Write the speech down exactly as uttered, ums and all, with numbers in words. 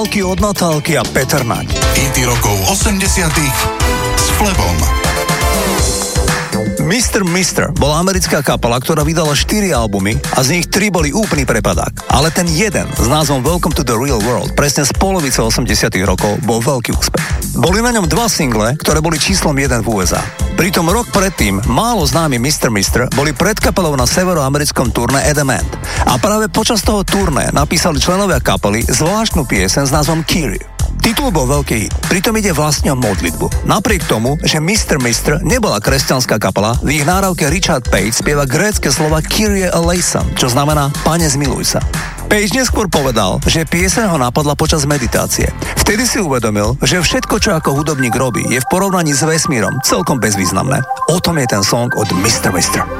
od Natálky a Peter Naď. Hity rokov osemdesiatych s Flebom. mister Mister bola americká kapela, ktorá vydala štyri albumy a z nich tri boli úplný prepadák. Ale ten jeden s názvom Welcome to the Real World presne z polovice osemdesiatych rokov bol veľký úspech. Boli na ňom dva single, ktoré boli číslom jeden v ú es á. Pritom rok predtým málo známy mister Mister boli pred kapelou na severoamerickom turné Adamant. A práve počas toho turné napísali členovia kapely zvláštnu pieseň s názvom Kyrie. Titul bol veľký hit, pritom ide vlastne o modlitbu. Napriek tomu, že mister Mister nebola kresťanská kapela, v ich náravke Richard Page spieva grécke slova Kyrie eleison, čo znamená Pane zmiluj sa. Page neskôr povedal, že pieseň ho napadla počas meditácie. Vtedy si uvedomil, že všetko, čo ako hudobník robí, je v porovnaní s vesmírom celkom bezvýznamné. O tom je ten song od mister Mister.